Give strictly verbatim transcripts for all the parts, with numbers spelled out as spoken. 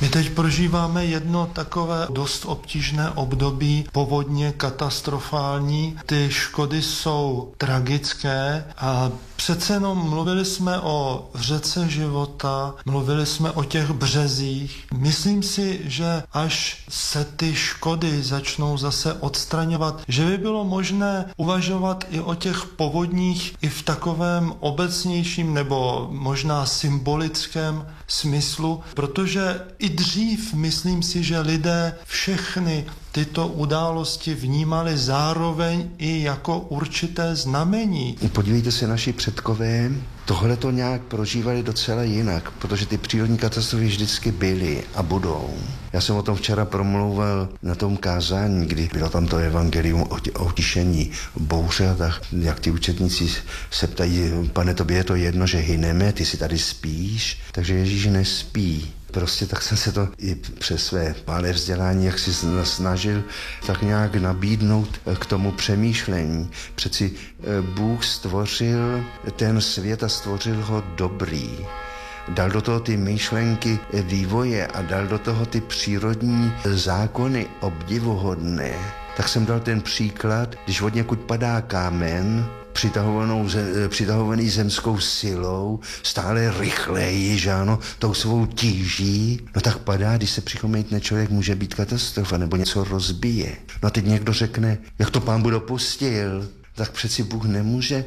My teď prožíváme jedno takové dost obtížné období, povodně katastrofální. Ty škody jsou tragické a přece jenom mluvili jsme o řece života, mluvili jsme o těch březích. Myslím si, že až se ty škody začnou zase odstraňovat, že by bylo možné uvažovat i o těch povodních i v takovém obecnějším nebo možná symbolickém smyslu, protože i dřív myslím si, že lidé všechny tyto události vnímali zároveň i jako určité znamení. Podívejte se, naši předkové tohle to nějak prožívali docela jinak, protože ty přírodní katastrofy vždycky byly a budou. Já jsem o tom včera promlouval na tom kázání, kdy bylo tam to evangelium o utišení bouře a tak, jak ty učetníci se ptají, pane, tobě je to jedno, že hyneme, ty si tady spíš, takže Ježíš nespí. Prostě tak jsem se to i přes své malé vzdělání, jak si snažil tak nějak nabídnout k tomu přemýšlení. Přeci Bůh stvořil ten svět a stvořil ho dobrý. Dal do toho ty myšlenky vývoje a dal do toho ty přírodní zákony obdivuhodné. Tak jsem dal ten příklad, když od někud padá kámen, přitahovanou, přitahovaný zemskou silou, stále rychleji, že ano, tou svou tíží, no tak padá, když se přichomejtne člověk, může být katastrofa, nebo něco rozbije. No a teď někdo řekne, jak to Pán Bůh dopustil, tak přeci Bůh nemůže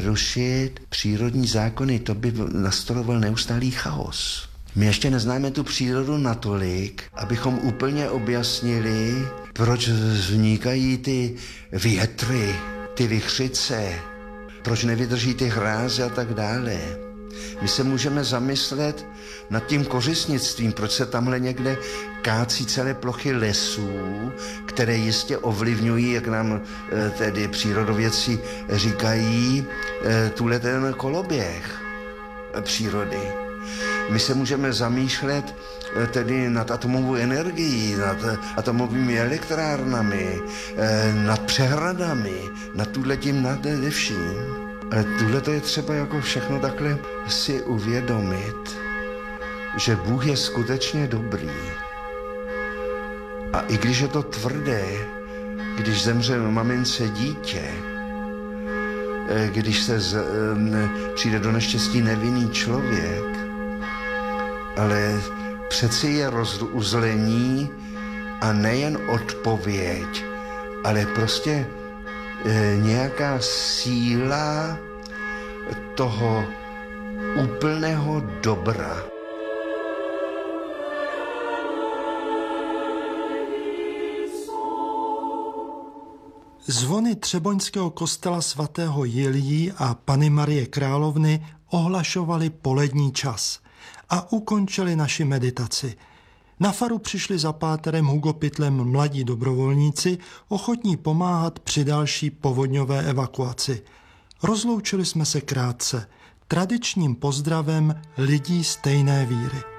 rušit přírodní zákony, to by nastoloval neustálý chaos. My ještě neznáme tu přírodu natolik, abychom úplně objasnili, proč vznikají ty větry, ty vichřice, proč nevydrží ty hráze a tak dále. My se můžeme zamyslet nad tím kořistnictvím, proč se tamhle někde kácí celé plochy lesů, které jistě ovlivňují, jak nám tedy přírodovědci říkají, tuhle ten koloběh přírody. My se můžeme zamýšlet tedy nad atomovou energií, nad atomovými elektrárnami, nad přehradami, nad tuhletím, nad vším. Ale tuhle to je třeba jako všechno takhle si uvědomit, že Bůh je skutečně dobrý. A i když je to tvrdé, když zemře mamince dítě, když se z, přijde do neštěstí nevinný člověk, ale přeci je rozuzlení a nejen odpověď, ale prostě e, nějaká síla toho úplného dobra. Zvony třeboňského kostela svatého Jiljí a Panny Marie Královny ohlašovaly polední čas a ukončili naši meditaci. Na faru přišli za páterem Hugo Pytlem mladí dobrovolníci, ochotní pomáhat při další povodňové evakuaci. Rozloučili jsme se krátce, tradičním pozdravem lidí stejné víry.